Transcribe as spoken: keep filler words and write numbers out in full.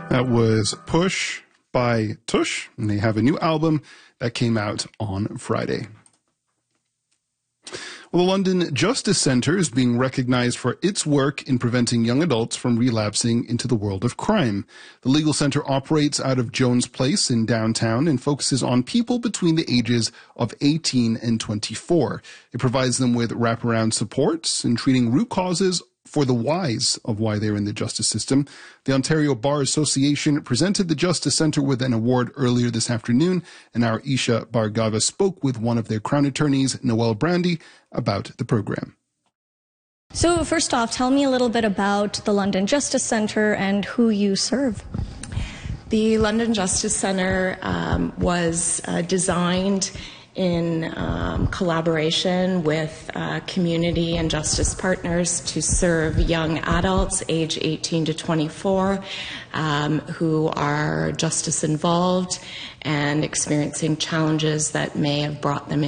That was Push by Tush, and they have a new album that came out on Friday. Well, the London Justice Centre is being recognised for its work in preventing young adults from relapsing into the world of crime. The legal centre operates out of Jones Place in downtown and focuses on people between the ages of eighteen and twenty-four. It provides them with wraparound supports in treating root causes for the whys of why they're in the justice system. The Ontario Bar Association presented the Justice Centre with an award earlier this afternoon, and our Isha Bhargava spoke with one of their Crown attorneys, Noel Brandy, about the program. So first off, tell me a little bit about the London Justice Centre and who you serve. The London Justice Centre um, was uh, designed in um, collaboration with uh, community and justice partners to serve young adults age eighteen to twenty-four um, who are justice involved and experiencing challenges that may have brought them in.